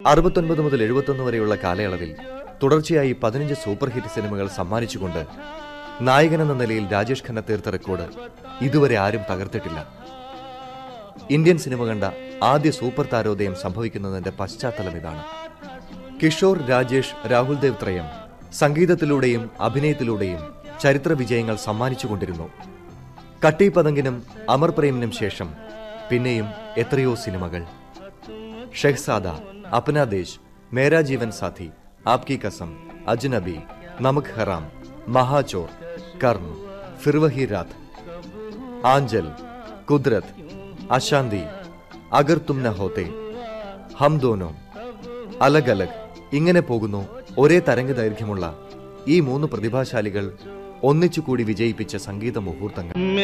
69 മുതൽ 71 വരെയുള്ള കാലയളവിൽ തുടർച്ചയായി 15 സൂപ്പർ ഹിറ്റ് സിനിമകൾ സമ്മാനിച്ചുകൊണ്ട് നായകനെന്ന നിലയിൽ രാജേഷ് ഖന്ന തീർത്ത റെക്കോർഡ് ഇതുവരെ ആരും തകർത്തിട്ടില്ല. ഇന്ത്യൻ സിനിമ കണ്ട ആദ്യ സൂപ്പർ താരോദയം സംഭവിക്കുന്നതിന്റെ പശ്ചാത്തലം ഇതാണ്. കിഷോർ, രാജേഷ്, രാഹുൽ ദേവ് ത്രയം സംഗീതത്തിലൂടെയും അഭിനയത്തിലൂടെയും ചരിത്ര വിജയങ്ങൾ സമ്മാനിച്ചുകൊണ്ടിരുന്നു. കട്ടി പതങ്കിനും അമർ പ്രേമിനും ശേഷം പിന്നെയും എത്രയോ സിനിമകൾ. ഷെഹ്സാദ, അപ്നാ ദേശ്, മേരാ ജീവൻ സാഥി, ആപ്കി കസം, അജ്നബി, നമക് ഹറാം, മഹാചോർ, കർം, ഫിർ വഹി രാത്, ആഞ്ചൽ, കുദ്രത്, അശാന്തി, അഗർ തും ന ഹോത്തെ, ഹം ദോനോ, അലഗ് അലഗ്, ഇങ്ങനെ പോകുന്നു. ഒരേ തരംഗ ദൈർഘ്യമുള്ള ഈ 3 പ്രതിഭാശാലികൾ ഒന്നിച്ചുകൂടി വിജയിപ്പിച്ച സംഗീത മുഹൂർത്തങ്ങൾ.